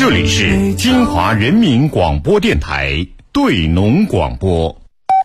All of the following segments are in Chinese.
这里是金华人民广播电台对农广播。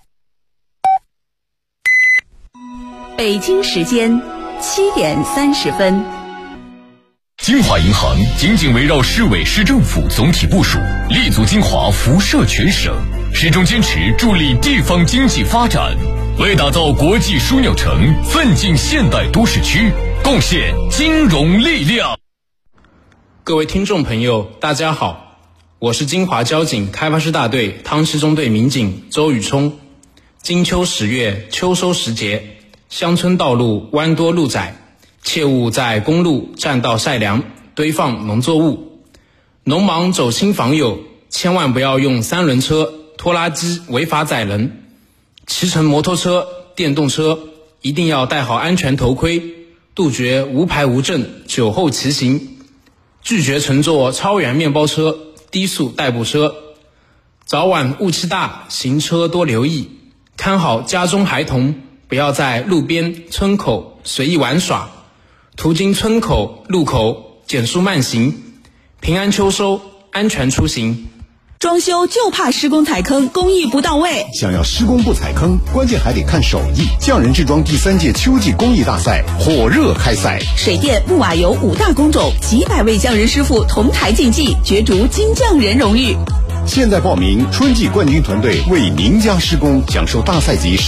北京时间7点30分。 金华银行紧紧围绕市委市政府总体部署，立足金华辐射全省，始终坚持助力地方经济发展，为打造国际枢纽城、奋进现代都市区贡献金融力量。 各位听众朋友，大家好，我是金华交警开发师大队汤溪中队民警周宇冲。金秋10月，秋收时节，乡村道路弯多路窄，切勿在公路、栈道晒粮、堆放农作物。农忙走亲访友，千万不要用3轮车、拖拉机违法载人。骑乘摩托车、电动车一定要戴好安全头盔，杜绝无牌无证、酒后骑行，拒绝乘坐超员面包车、低速代步车。早晚雾气大，行车多留意，看好家中孩童，不要在路边、村口随意玩耍，途经村口、路口减速慢行。平安秋收，安全出行。 装修就怕施工踩坑，工艺不到位。 想要施工不踩坑，关键还得看手艺。匠人制装第3届秋季工艺大赛火热开赛， 水电、木瓦油5大工种，几百位匠人师傅同台竞技，角逐金匠人荣誉。 现在报名，春季冠军团队为您家施工，享受大赛级